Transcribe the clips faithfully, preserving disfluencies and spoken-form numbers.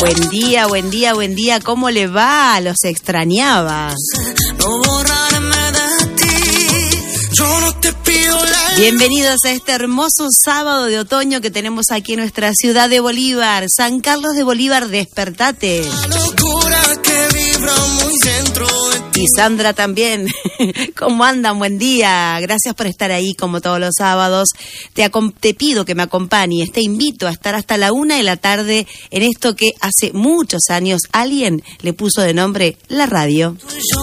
Buen día, buen día, buen día. ¿Cómo le va? Los extrañaba. Bienvenidos a este hermoso sábado de otoño que tenemos aquí en nuestra ciudad de Bolívar. San Carlos de Bolívar, despertate. Y Sandra también. ¿Cómo andan? Buen día. Gracias por estar ahí como todos los sábados. Te, te pido que me acompañes. Te invito a estar hasta la una de la tarde en esto que hace muchos años alguien le puso de nombre la radio.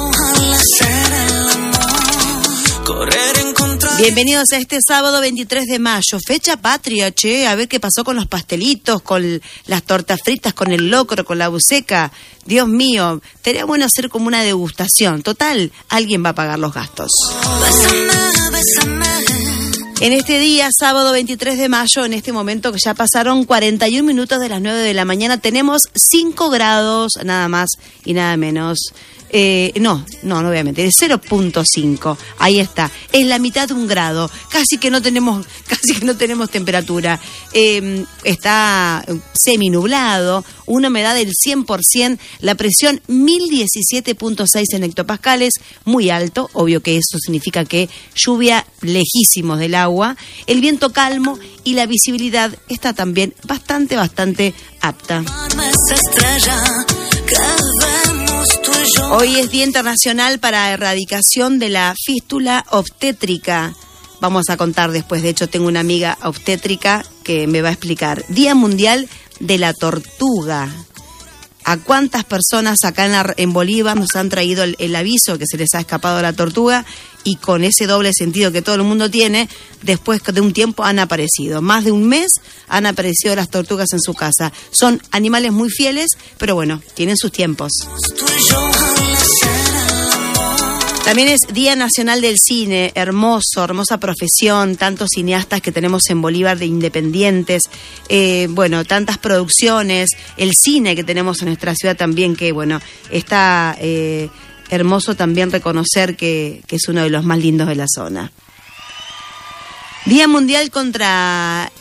Bienvenidos a este sábado veintitrés de mayo, fecha patria, che, a ver qué pasó con los pastelitos, con las tortas fritas, con el locro, con la buceca. Dios mío, sería bueno hacer como una degustación. Total, alguien va a pagar los gastos. Bésame, bésame. En este día, sábado veintitrés de mayo, en este momento que ya pasaron cuarenta y un minutos de las nueve de la mañana, tenemos cinco grados, nada más y nada menos. Eh, no, no, no voy a mentir, es cero punto cinco, ahí está, es la mitad de un grado, casi que no tenemos, casi que no tenemos temperatura, eh, está semi nublado, una humedad del cien por ciento, la presión mil diecisiete punto seis en hectopascales, muy alto, obvio que eso significa que lluvia lejísimos del agua, el viento calmo y la visibilidad está también bastante, bastante apta. Hoy es Día Internacional para Erradicación de la Fístula Obstétrica. Vamos a contar después, de hecho tengo una amiga obstétrica que me va a explicar. Día Mundial de la Tortuga. ¿A cuántas personas acá en, la, en Bolívar nos han traído el, el aviso que se les ha escapado la tortuga? Y con ese doble sentido que todo el mundo tiene, después de un tiempo han aparecido. Más de un mes han aparecido las tortugas en su casa. Son animales muy fieles, pero bueno, tienen sus tiempos. También es Día Nacional del Cine, hermoso, hermosa profesión, tantos cineastas que tenemos en Bolívar de independientes, eh, bueno, tantas producciones, el cine que tenemos en nuestra ciudad también, que bueno, está eh, hermoso también reconocer que, que es uno de los más lindos de la zona. Día Mundial contra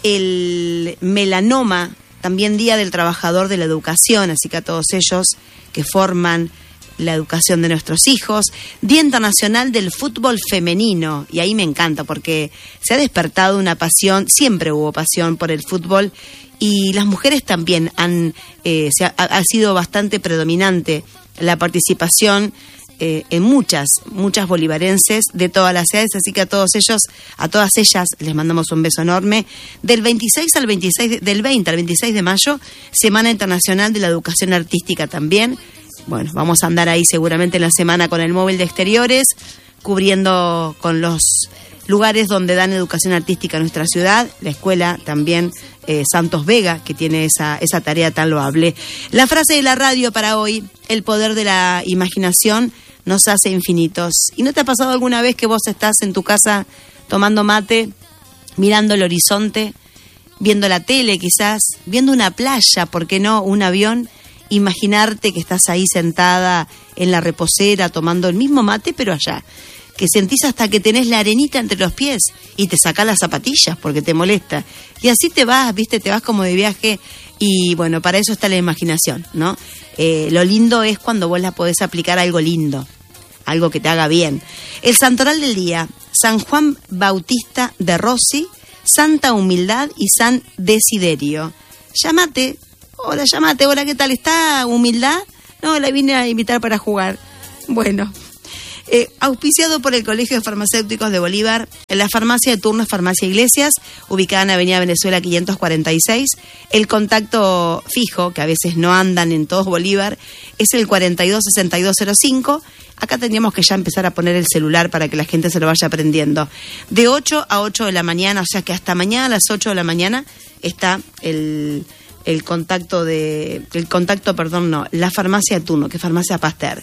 el Melanoma, también Día del Trabajador de la Educación, así que a todos ellos que forman la educación de nuestros hijos. Día Internacional del Fútbol Femenino, y ahí me encanta porque se ha despertado una pasión, siempre hubo pasión por el fútbol, y las mujeres también han, eh, se ha, ha sido bastante predominante la participación eh, en muchas, muchas bolivarenses de todas las edades, así que a todos ellos, a todas ellas les mandamos un beso enorme. Del veintiséis al veintiséis, de, del veinte al veintiséis de mayo, Semana Internacional de la Educación Artística también. Bueno, vamos a andar ahí seguramente en la semana con el móvil de exteriores, cubriendo con los lugares donde dan educación artística en nuestra ciudad, la escuela también eh, Santos Vega, que tiene esa, esa tarea tan loable. La frase de la radio para hoy: el poder de la imaginación nos hace infinitos. ¿Y no te ha pasado alguna vez que vos estás en tu casa tomando mate, mirando el horizonte, viendo la tele quizás, viendo una playa, ¿por qué no? Un avión. Imaginarte que estás ahí sentada en la reposera tomando el mismo mate, pero allá, que sentís hasta que tenés la arenita entre los pies y te sacás las zapatillas porque te molesta. Y así te vas, viste, te vas como de viaje y bueno, para eso está la imaginación, ¿no? Eh, lo lindo es cuando vos la podés aplicar a algo lindo, algo que te haga bien. El santoral del día: San Juan Bautista de Rossi, Santa Humildad y San Desiderio. Llámate. Hola, llamate, hola, ¿qué tal? ¿Está Humildad? No, la vine a invitar para jugar. Bueno, eh, auspiciado por el Colegio de Farmacéuticos de Bolívar, la farmacia de turno es Farmacia Iglesias, ubicada en Avenida Venezuela quinientos cuarenta y seis. El contacto fijo, que a veces no andan en todo Bolívar, es el cuarenta y dos sesenta y dos cero cinco. Acá tendríamos que ya empezar a poner el celular para que la gente se lo vaya aprendiendo. De ocho a ocho de la mañana, o sea que hasta mañana a las ocho de la mañana está el... el contacto de, el contacto, perdón, no, la farmacia de turno, que es Farmacia Pasteur.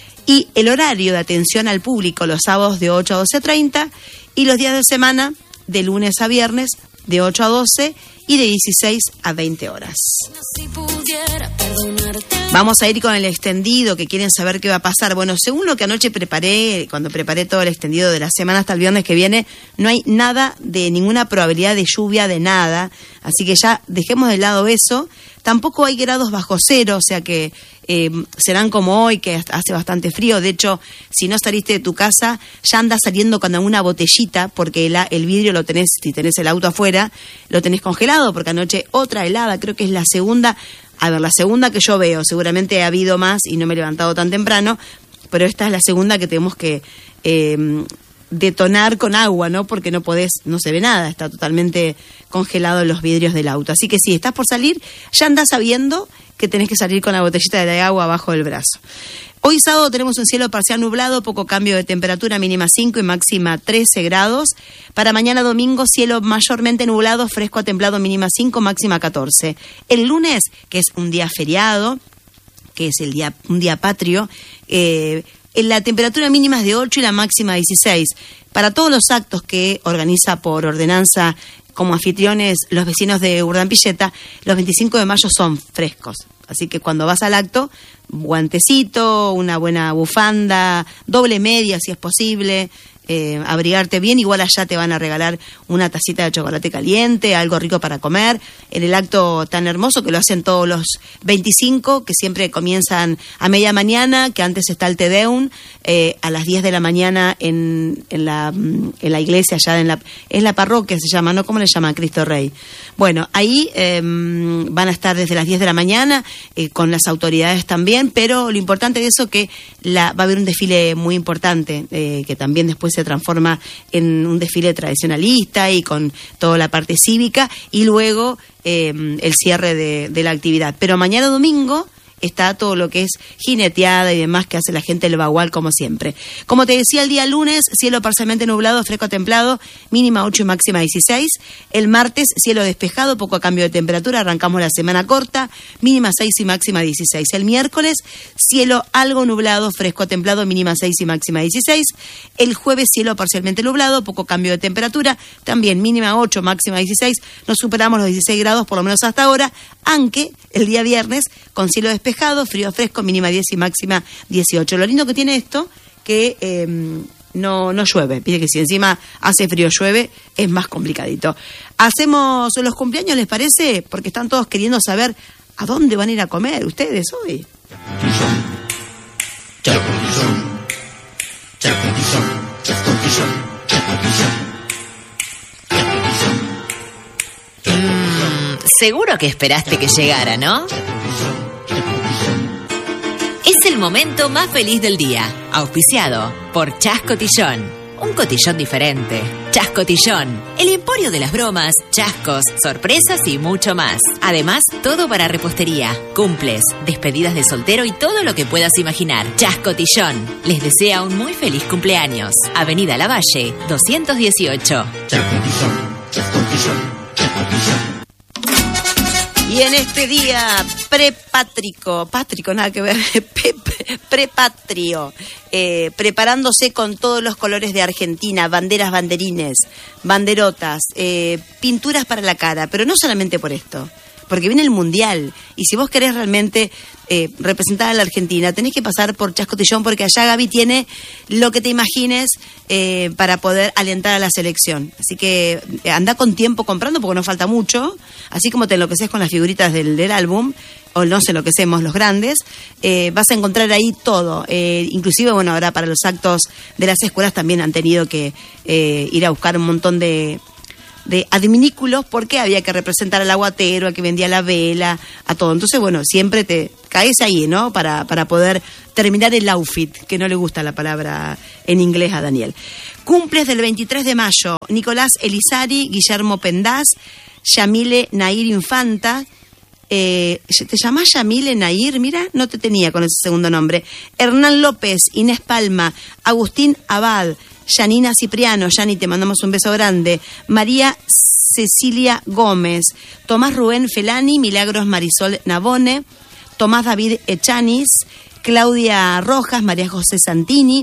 Y el horario de atención al público los sábados de ocho a doce treinta y los días de semana de lunes a viernes de ocho a doce y de dieciséis a veinte horas. Vamos a ir con el extendido, que quieren saber qué va a pasar. Bueno, según lo que anoche preparé, cuando preparé todo el extendido de la semana hasta el viernes que viene, no hay nada de ninguna probabilidad de lluvia, de nada. Así que ya dejemos de lado eso. Tampoco hay grados bajo cero, o sea que eh, serán como hoy, que hace bastante frío. De hecho, si no saliste de tu casa, ya andas saliendo con alguna botellita, porque el, el vidrio lo tenés, si tenés el auto afuera, lo tenés congelado, porque anoche otra helada, creo que es la segunda, a ver, la segunda que yo veo, seguramente ha habido más y no me he levantado tan temprano, pero esta es la segunda que tenemos que eh, detonar con agua, ¿no? Porque no podés, no se ve nada, está totalmente congelado los vidrios del auto. Así que si estás por salir, ya andás sabiendo que tenés que salir con la botellita de agua abajo del brazo. Hoy sábado tenemos un cielo parcial nublado, poco cambio de temperatura, mínima cinco y máxima trece grados. Para mañana domingo, cielo mayormente nublado, fresco a templado, mínima cinco, máxima catorce. El lunes, que es un día feriado, que es el día un día patrio, eh, la temperatura mínima es de ocho y la máxima dieciséis. Para todos los actos que organiza por ordenanza como anfitriones los vecinos de Urdampilleta, los veinticinco de mayo son frescos. Así que cuando vas al acto, guantecito, una buena bufanda, doble media si es posible, eh, abrigarte bien. Igual allá te van a regalar una tacita de chocolate caliente, algo rico para comer. En el acto tan hermoso que lo hacen todos los veinticinco, que siempre comienzan a media mañana, que antes está el Te Deum, eh, a las diez de la mañana en, en, la, en la iglesia, allá en la, en la parroquia se llama, ¿no? ¿Cómo le llaman? Cristo Rey. Bueno, ahí eh, van a estar desde las diez de la mañana, eh, con las autoridades también, pero lo importante de eso que la, va a haber un desfile muy importante, eh, que también después se transforma en un desfile tradicionalista y con toda la parte cívica, y luego eh, el cierre de, de la actividad. Pero mañana domingo está todo lo que es jineteada y demás que hace la gente del Bagual, como siempre. Como te decía, el día lunes, cielo parcialmente nublado, fresco templado, mínima ocho y máxima dieciséis. El martes, cielo despejado, poco cambio de temperatura, arrancamos la semana corta, mínima seis y máxima dieciséis. El miércoles, cielo algo nublado, fresco templado, mínima seis y máxima dieciséis. El jueves, cielo parcialmente nublado, poco cambio de temperatura, también mínima ocho, máxima dieciséis. No superamos los dieciséis grados, por lo menos hasta ahora, aunque el día viernes, con cielo despejado, frío fresco, mínima diez y máxima dieciocho. Lo lindo que tiene esto, que eh, no, no llueve. Pide que si encima hace frío, llueve, es más complicadito. Hacemos los cumpleaños, ¿les parece? Porque están todos queriendo saber a dónde van a ir a comer ustedes hoy. Mm, seguro que esperaste que llegara, ¿no? Es el momento más feliz del día, auspiciado por Chas Cotillón. Un cotillón diferente. Chas Cotillón, el emporio de las bromas, chascos, sorpresas y mucho más. Además, todo para repostería, cumples, despedidas de soltero y todo lo que puedas imaginar. Chas Cotillón les desea un muy feliz cumpleaños. Avenida Lavalle, doscientos dieciocho. Chas Cotillón, Chas Cotillón, Chas Cotillón. Y en este día prepátrico, pátrico, nada que ver, prepatrio, eh, preparándose con todos los colores de Argentina, banderas, banderines, banderotas, eh, pinturas para la cara, pero no solamente por esto, porque viene el Mundial, y si vos querés realmente eh, representar a la Argentina, tenés que pasar por Chas Cotillón, porque allá Gaby tiene lo que te imagines eh, para poder alentar a la selección. Así que eh, anda con tiempo comprando, porque no falta mucho, así como te enloqueces con las figuritas del, del álbum, o nos enloquecemos los grandes, eh, vas a encontrar ahí todo. Eh, inclusive, bueno, ahora para los actos de las escuelas también han tenido que eh, ir a buscar un montón de... de adminículos, porque había que representar al aguatero, al que vendía la vela, a todo. Entonces, bueno, siempre te caes ahí, ¿no? Para, para poder terminar el outfit, que no le gusta la palabra en inglés a Daniel. Cumples del veintitrés de mayo, Nicolás Elizari, Guillermo Pendaz, Yamile Nair Infanta. Eh, ¿Te llamás Yamile Nair? Mira, no te tenía con ese segundo nombre. Hernán López, Inés Palma, Agustín Abad, Yanina Cipriano, Yani, te mandamos un beso grande. María Cecilia Gómez, Tomás Rubén Felani, Milagros Marisol Navone, Tomás David Echanis, Claudia Rojas, María José Santini,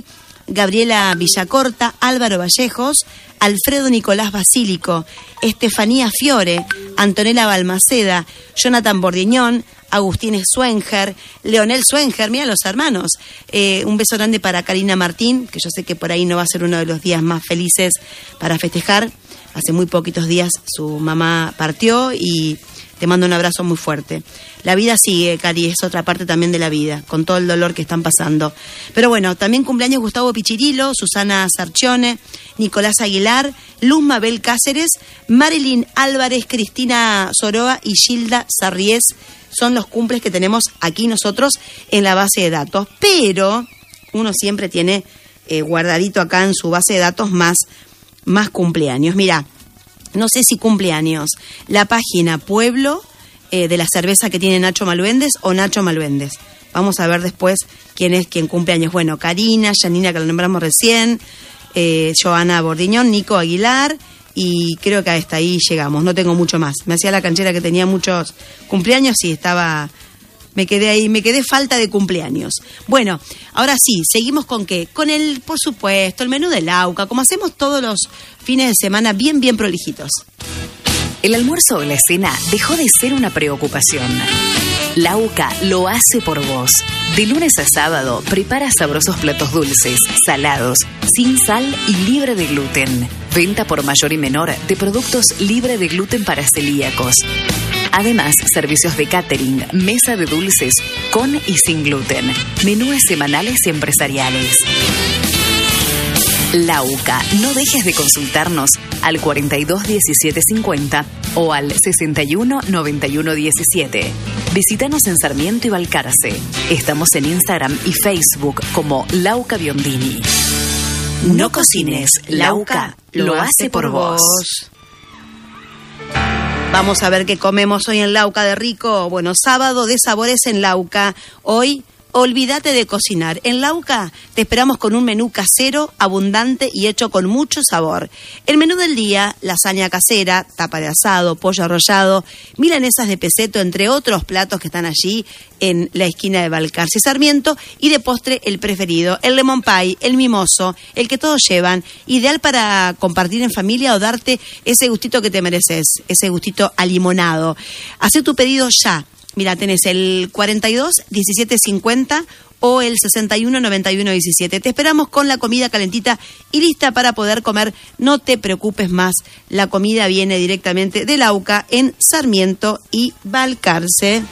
Gabriela Villacorta, Álvaro Vallejos, Alfredo Nicolás Basílico, Estefanía Fiore, Antonella Balmaceda, Jonathan Bordiñón, Agustín Swenger, Leonel Swenger, mira los hermanos. Eh, un beso grande para Karina Martín, que yo sé que por ahí no va a ser uno de los días más felices para festejar. Hace muy poquitos días su mamá partió y te mando un abrazo muy fuerte. La vida sigue, Cari, es otra parte también de la vida, con todo el dolor que están pasando. Pero bueno, también cumpleaños Gustavo Pichirilo, Susana Sarchione, Nicolás Aguilar, Luz Mabel Cáceres, Marilyn Álvarez, Cristina Soroa y Gilda Sarries. Son los cumples que tenemos aquí nosotros en la base de datos. Pero uno siempre tiene eh, guardadito acá en su base de datos más, más cumpleaños. Mirá, no sé si cumpleaños la página Pueblo eh, de la cerveza que tiene Nacho Malvéndez o Nacho Malvéndez. Vamos a ver después quién es quien cumpleaños. Bueno, Karina, Janina, que la nombramos recién, eh, Joana Bordiñón, Nico Aguilar, y creo que hasta ahí llegamos. No tengo mucho más. Me hacía la canchera que tenía muchos cumpleaños y estaba... Me quedé ahí, me quedé falta de cumpleaños. Bueno, ahora sí, seguimos con qué. Con el, por supuesto, el menú del Lauca, como hacemos todos los fines de semana, bien, bien prolijitos. El almuerzo o la cena dejó de ser una preocupación. Lauca lo hace por vos. De lunes a sábado, prepara sabrosos platos dulces, salados, sin sal y libre de gluten. Venta por mayor y menor de productos libre de gluten para celíacos. Además, servicios de catering, mesa de dulces con y sin gluten, menúes semanales y empresariales. Lauca, no dejes de consultarnos al cuarenta y dos diecisiete cincuenta o al sesenta y uno noventa y uno diecisiete. Visítanos en Sarmiento y Balcarce. Estamos en Instagram y Facebook como Lauca Biondini. No cocines, Lauca lo hace por vos. Vamos a ver qué comemos hoy en Lauca de rico. Bueno, sábado de sabores en Lauca. Hoy, olvídate de cocinar. En Lauca te esperamos con un menú casero, abundante y hecho con mucho sabor. El menú del día, lasaña casera, tapa de asado, pollo arrollado, milanesas de peseto, entre otros platos que están allí en la esquina de Balcarce y Sarmiento. Y de postre, el preferido, el lemon pie, el mimoso, el que todos llevan. Ideal para compartir en familia o darte ese gustito que te mereces, ese gustito a limonado. Hacé tu pedido ya. Mira, tenés el cuarenta y dos diecisiete cincuenta o el sesenta y uno noventa y uno diecisiete. Te esperamos con la comida calentita y lista para poder comer. No te preocupes más, la comida viene directamente de Lauca en Sarmiento y Balcarce.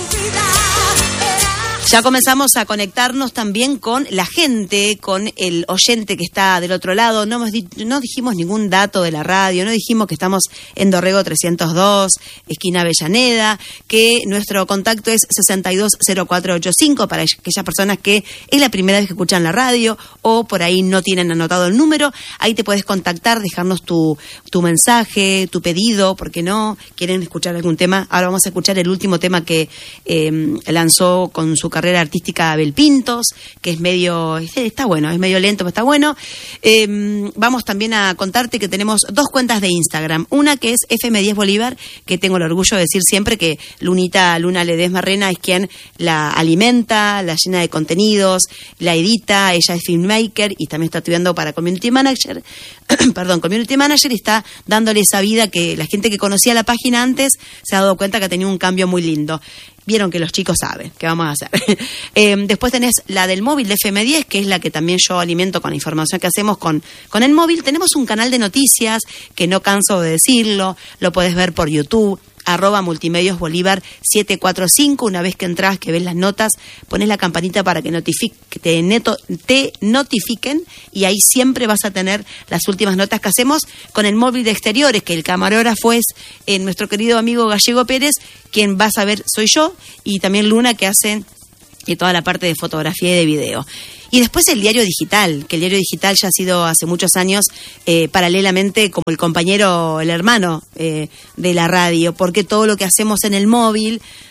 Ya comenzamos a conectarnos también con la gente, con el oyente que está del otro lado. No, hemos di- no dijimos ningún dato de la radio, no dijimos que estamos en Dorrego trescientos dos, esquina Avellaneda, que nuestro contacto es sesenta y dos cero cuatro ochenta y cinco para aquellas personas que es la primera vez que escuchan la radio o por ahí no tienen anotado el número. Ahí te puedes contactar, dejarnos tu, tu mensaje, tu pedido, ¿por qué no? ¿Quieren escuchar algún tema? Ahora vamos a escuchar el último tema que eh, lanzó con su carrera artística Abel Pintos, que es medio, está bueno, es medio lento, pero está bueno. Eh, vamos también a contarte que tenemos dos cuentas de Instagram. Una que es F M diez Bolívar, que tengo el orgullo de decir siempre que Lunita Luna Ledesmarrena es quien la alimenta, la llena de contenidos, la edita, ella es filmmaker y también está estudiando para Community Manager, perdón, Community Manager, y está dándole esa vida que la gente que conocía la página antes se ha dado cuenta que ha tenido un cambio muy lindo. Vieron que los chicos saben qué vamos a hacer. eh, después tenés la del móvil de F M diez, que es la que también yo alimento con la información que hacemos con, con el móvil. Tenemos un canal de noticias, que no canso de decirlo, lo podés ver por YouTube, arroba Multimedios Bolívar siete cuatro cinco. Una vez que entras, que ves las notas, pones la campanita para que, notific- que te, neto- te notifiquen, y ahí siempre vas a tener las últimas notas que hacemos con el móvil de exteriores, que el camarógrafo es eh, nuestro querido amigo Gallego Pérez, quien vas a ver soy yo, y también Luna, que hace eh, toda la parte de fotografía y de video. Y después el diario digital, que el diario digital ya ha sido hace muchos años eh, paralelamente como el compañero, el hermano eh, de la radio, porque todo lo que hacemos en el móvil,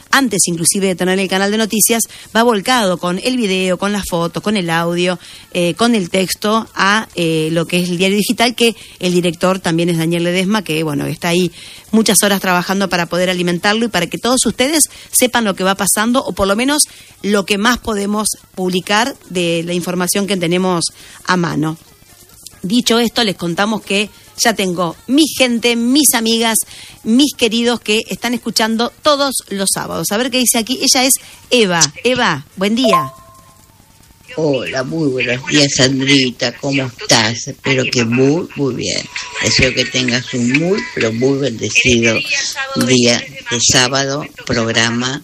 antes inclusive de tener el canal de noticias, va volcado con el video, con las fotos, con el audio, eh, con el texto a eh, lo que es el diario digital, que el director también es Daniel Ledesma, que bueno, está ahí muchas horas trabajando para poder alimentarlo y para que todos ustedes sepan lo que va pasando, o por lo menos lo que más podemos publicar de la información que tenemos a mano. Dicho esto, les contamos que ya tengo mi gente, mis amigas, mis queridos que están escuchando todos los sábados. A ver qué dice aquí. Ella es Eva. Eva, buen día. Hola, muy buenos días, Sandrita. ¿Cómo estás? Espero que muy, muy bien. Deseo que tengas un muy, pero muy bendecido día de sábado, programa,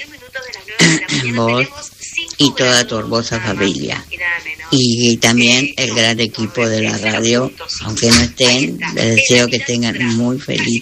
vos y toda tu hermosa familia. Y también el gran equipo de la radio, aunque no estén, les deseo que tengan un muy feliz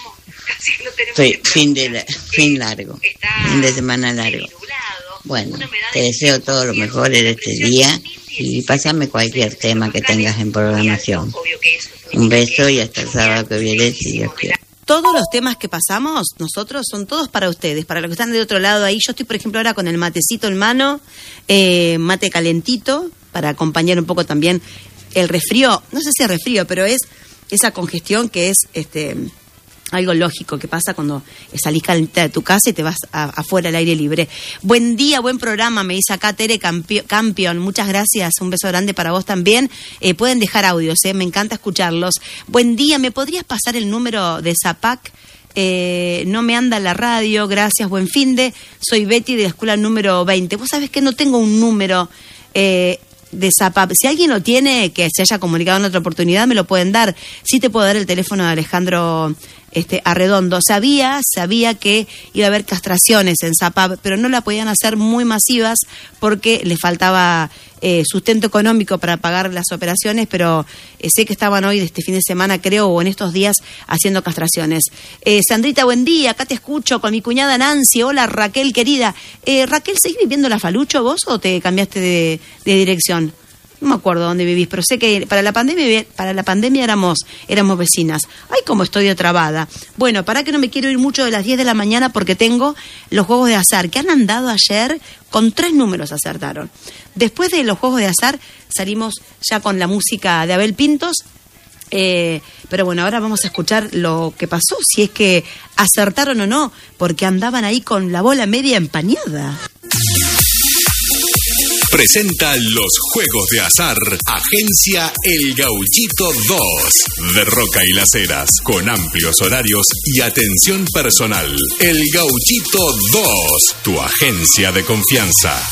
fe, fin de fin largo, fin de semana largo. Bueno, te deseo todo lo mejor en este día y pásame cualquier tema que tengas en programación. Un beso y hasta el sábado que viene, si Dios quiere. Todos los temas que pasamos, nosotros, son todos para ustedes, para los que están del otro lado ahí. Yo estoy, por ejemplo, ahora con el matecito en mano, eh, mate calentito, para acompañar un poco también el resfrío. No sé si es resfrío, pero es esa congestión que es este algo lógico que pasa cuando salís calentita de tu casa y te vas a, afuera al aire libre. Buen día, buen programa, me dice acá Tere Campi- Campion. Muchas gracias, un beso grande para vos también. Eh, pueden dejar audios, eh, me encanta escucharlos. Buen día, ¿me podrías pasar el número de Zapac? Eh, no me anda la radio, gracias, buen finde. Soy Betty de la escuela número veinte. Vos sabés que no tengo un número eh, de Zapap. Si alguien lo tiene, que se haya comunicado en otra oportunidad, me lo pueden dar. Sí te puedo dar el teléfono de Alejandro este, Arredondo. Sabía, sabía que iba a haber castraciones en Zapap, pero no la podían hacer muy masivas porque le faltaba eh, sustento económico para pagar las operaciones, pero eh, sé que estaban hoy de este fin de semana, creo, o en estos días, haciendo castraciones. Eh, Sandrita, buen día, acá te escucho con mi cuñada Nancy. Hola, Raquel, querida. Eh, Raquel, ¿seguís viviendo la Falucho vos o te cambiaste de, de dirección? No me acuerdo dónde vivís, pero sé que para la pandemia para la pandemia éramos éramos vecinas. Ay, cómo estoy de trabada. Bueno, para que no me quiero ir mucho de las diez de la mañana porque tengo los juegos de azar que han andado ayer, con tres números acertaron. Después de los juegos de azar salimos ya con la música de Abel Pintos. Eh, pero bueno, ahora vamos a escuchar lo que pasó, si es que acertaron o no, porque andaban ahí con la bola media empañada. Presenta los Juegos de Azar, Agencia El Gauchito dos, de Roca y Las Heras, con amplios horarios y atención personal. El Gauchito dos, tu agencia de confianza.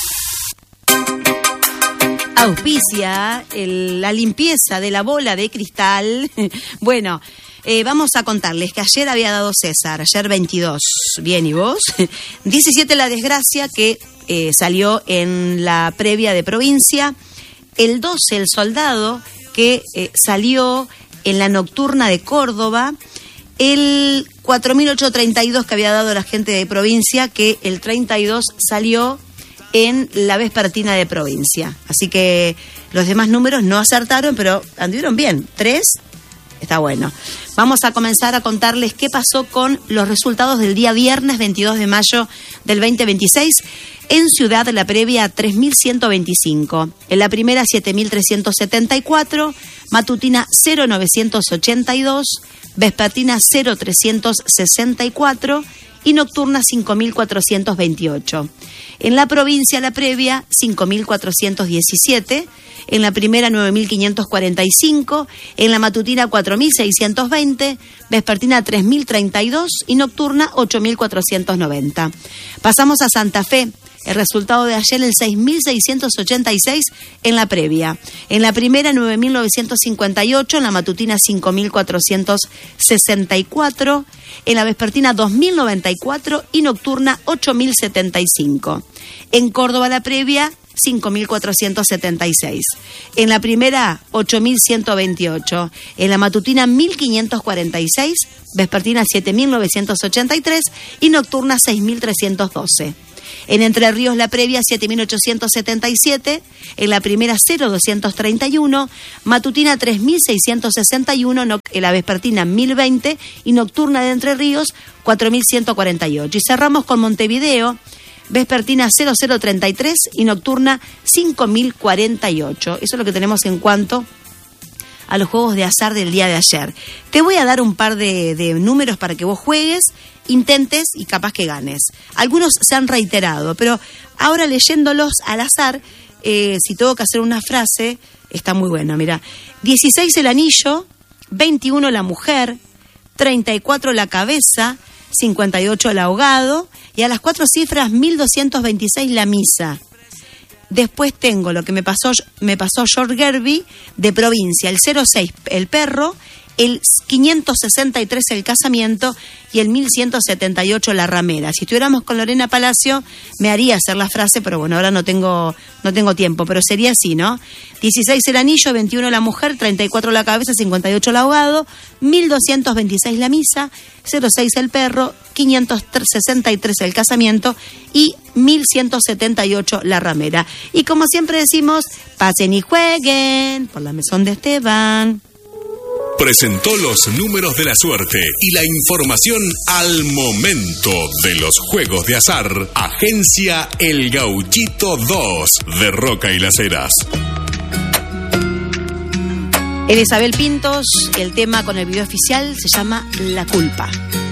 Auspicia el, la limpieza de la bola de cristal. Bueno, eh, vamos a contarles que ayer había dado César, ayer veintidós. Bien, ¿y vos? diecisiete la desgracia que eh, salió en la previa de provincia. El doce el soldado que eh, salió en la nocturna de Córdoba. El cuatro mil ochocientos treinta y dos que había dado la gente de provincia, que el treinta y dos salió en la vespertina de provincia. Así que los demás números no acertaron, pero anduvieron bien. Tres, está bueno. Vamos a comenzar a contarles qué pasó con los resultados del día viernes veintidós de mayo del veinte veintiséis. En Ciudad, la previa tres mil ciento veinticinco. En la primera siete mil trescientos setenta y cuatro. Matutina cero mil novecientos ochenta y dos. Vespertina cero mil trescientos sesenta y cuatro. Y nocturna cinco mil cuatrocientos veintiocho. En la provincia, la previa cinco mil cuatrocientos diecisiete, en la primera nueve mil quinientos cuarenta y cinco, en la matutina cuatro mil seiscientos veinte, vespertina tres mil treinta y dos y nocturna ocho mil cuatrocientos noventa. Pasamos a Santa Fe. El resultado de ayer, el seis mil seiscientos ochenta y seis en la previa. En la primera, nueve mil novecientos cincuenta y ocho, en la matutina cinco mil cuatrocientos sesenta y cuatro, en la vespertina dos mil noventa y cuatro y nocturna ocho mil setenta y cinco. En Córdoba, la previa cinco mil cuatrocientos setenta y seis. En la primera, ocho mil ciento veintiocho. En la matutina, mil quinientos cuarenta y seis. Vespertina, siete mil novecientos ochenta y tres. Y nocturna, seis mil trescientos doce. En Entre Ríos la previa siete mil ochocientos setenta y siete, en la primera cero mil doscientos treinta y uno, matutina tres mil seiscientos sesenta y uno, no, en la vespertina mil veinte y nocturna de Entre Ríos cuatro mil ciento cuarenta y ocho. Y cerramos con Montevideo, vespertina cero mil treinta y tres y nocturna cinco mil cuarenta y ocho. Eso es lo que tenemos en cuanto a los juegos de azar del día de ayer. Te voy a dar un par de, de números para que vos juegues, intentes y capaz que ganes. Algunos se han reiterado, pero ahora leyéndolos al azar, eh, si tengo que hacer una frase, está muy buena. Mira, dieciséis el anillo, veintiuno la mujer, treinta y cuatro la cabeza, cincuenta y ocho el ahogado y a las cuatro cifras mil doscientos veintiséis la misa. Después tengo lo que me pasó me pasó George Gerby de provincia, el cero seis el perro, el quinientos sesenta y tres el casamiento y el mil ciento setenta y ocho la ramera. Si estuviéramos con Lorena Palacio me haría hacer la frase, pero bueno, ahora no tengo no tengo tiempo, pero sería así, ¿no? dieciséis el anillo, veintiuno la mujer, treinta y cuatro la cabeza, cincuenta y ocho el ahogado, mil doscientos veintiséis la misa, cero seis el perro, quinientos sesenta y tres el casamiento y mil ciento setenta y ocho la ramera. Y como siempre decimos, pasen y jueguen por la mesón de Esteban. Presentó los números de la suerte y la información al momento de los juegos de azar. Agencia El Gauchito dos de Roca y Las Heras. Elizabeth Pintos, el tema con el video oficial se llama La Culpa.